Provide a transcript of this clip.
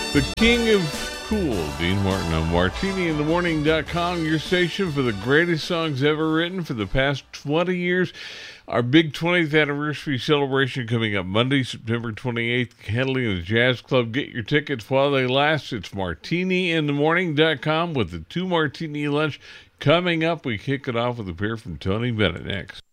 The king of cool, Dean Martin on MartiniInTheMorning.com, your station for the greatest songs ever written for the past 20 years. Our big 20th anniversary celebration coming up Monday, September 28th, handling the Jazz Club. Get your tickets while they last. It's MartiniInTheMorning.com with the 2 Martini lunch. Coming up, we kick it off with a pair from Tony Bennett next.